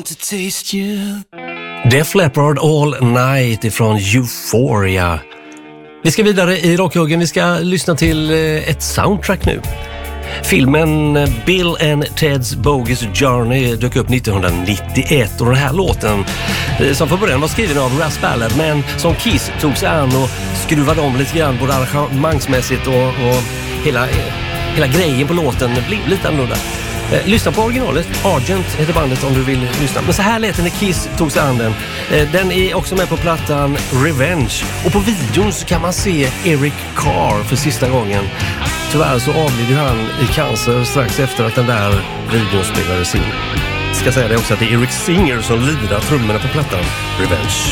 want to taste you. Def Leppard All Night ifrån Euphoria. Vi ska vidare i Rockhuggen. Vi ska lyssna till ett soundtrack nu. Filmen Bill and Ted's Bogus Journey dök upp 1991 och den här låten som från början var skriven av Russ Ballard men som Kiss tog sig an och skruvade om lite grann både arrangemangsmässigt och hela grejen på låten blev lite annorlunda. Lyssna på originalet. Argent heter bandet om du vill lyssna. Men så här lät den när Kiss tog sig an den. Den är också med på plattan Revenge. Och på videon så kan man se Eric Carr för sista gången. Tyvärr så avled han i cancer strax efter att den där videon spelades in. Ska säga det också att det är Eric Singer som lirar trummorna på plattan Revenge.